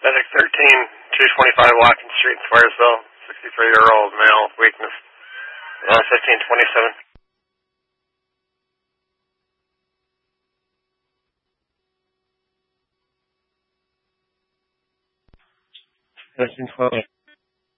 Medic 13, 225 Watkins Street, Swarsville, 63-year-old male, weakness, 1527. 1312.